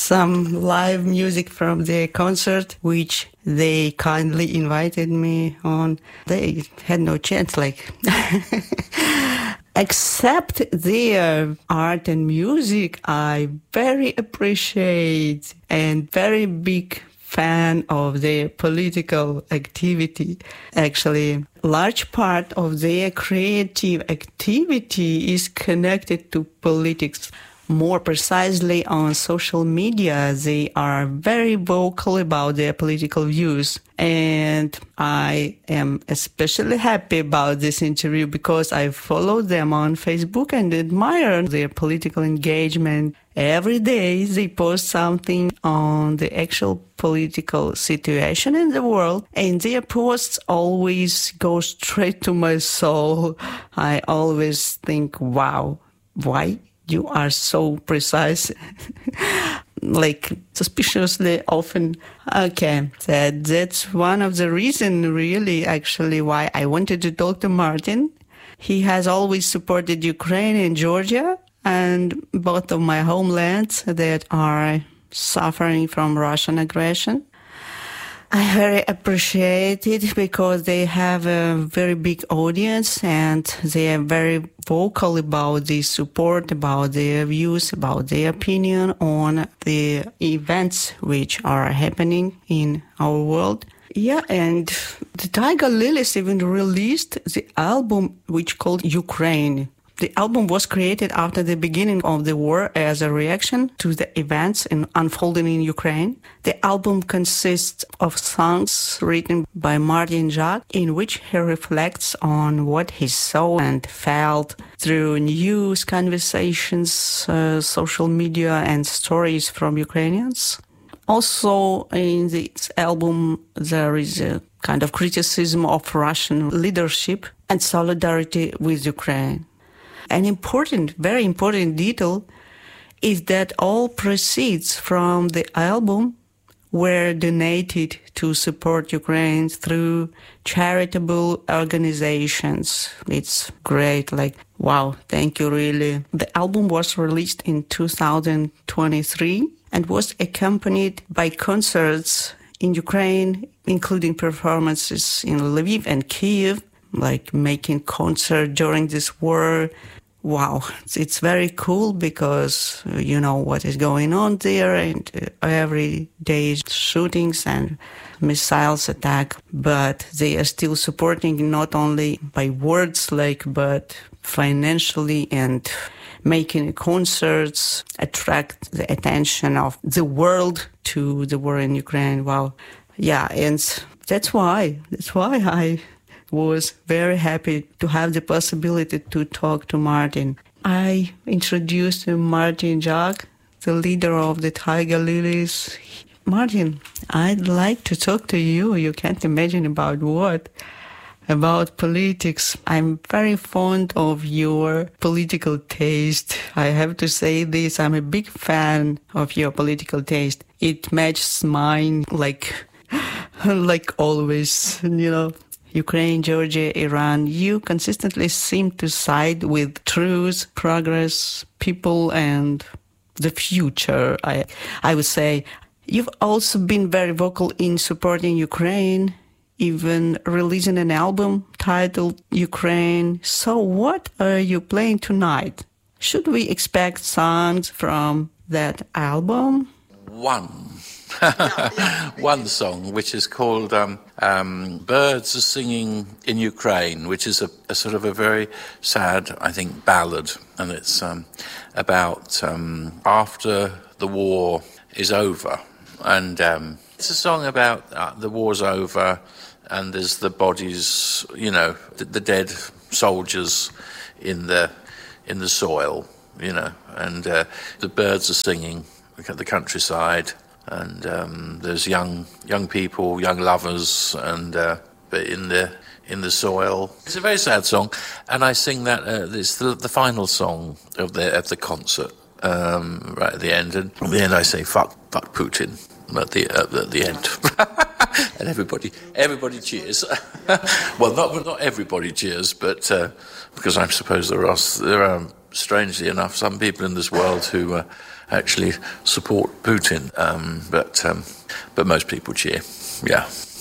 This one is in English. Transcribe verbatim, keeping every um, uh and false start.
some live music from the concert, which they kindly invited me on. They had no chance, like, except their art and music, I very appreciate and very big fan of their political activity. Actually, large part of their creative activity is connected to politics. More precisely, on social media, they are very vocal about their political views. And I am especially happy about this interview because I follow them on Facebook and admire their political engagement. Every day they post something on the actual political situation in the world, and their posts always go straight to my soul. I always think, wow, why? You are so precise, like suspiciously often. Okay, that that's one of the reasons, really, actually, why I wanted to talk to Martin. He has always supported Ukraine and Georgia, and both of my homelands that are suffering from Russian aggression. I very appreciate it because they have a very big audience and they are very vocal about the support, about their views, about their opinion on the events which are happening in our world. Yeah, and the Tiger Lilies even released the album which called Ukraine. The album was created after the beginning of the war as a reaction to the events in, unfolding in Ukraine. The album consists of songs written by Martin Jacques, in which he reflects on what he saw and felt through news, conversations, uh, social media, and stories from Ukrainians. Also, in this album, there is a kind of criticism of Russian leadership and solidarity with Ukraine. An important, very important detail is that all proceeds from the album were donated to support Ukraine through charitable organizations. It's great, like, wow, thank you, really. The album was released in two thousand twenty-three and was accompanied by concerts in Ukraine, including performances in Lviv and Kyiv, like making concert during this war. Wow, it's very cool because uh, you know what is going on there, and uh, every day shootings and missiles attack, but they are still supporting not only by words, like, but financially and making concerts, attract the attention of the world to the war in Ukraine. Wow. Yeah, and that's why, that's why I was very happy to have the possibility to talk to Martin. I introduced Martin Jacques, the leader of the Tiger Lilies. Martin, I'd like to talk to you. You can't imagine about what? About politics. I'm very fond of your political taste. I have to say this. I'm a big fan of your political taste. It matches mine like, like always, you know. Ukraine, Georgia, Iran, you consistently seem to side with truth, progress, people, and the future. I, I would say you've also been very vocal in supporting Ukraine, even releasing an album titled Ukraine. So what are you playing tonight? Should we expect songs from that album? One. One song, which is called um, um, Birds Are Singing in Ukraine, which is a, a sort of a very sad, I think, ballad. And it's um, about um, after the war is over. And um, it's a song about uh, the war's over and there's the bodies, you know, the, the dead soldiers in the, in the soil, you know, and uh, the birds are singing at the countryside. And um, there's young young people, young lovers, and uh, but in the in the soil. It's a very sad song, and I sing that. Uh, it's the, the final song of the of the concert, um, right at the end. And at the end, I say "fuck, fuck Putin" at the uh, at the end, and everybody everybody cheers. Well, not not everybody cheers, but uh, because I suppose there are there are strangely enough, some people in this world who uh, actually support Putin, um, but um, but most people cheer. Yeah.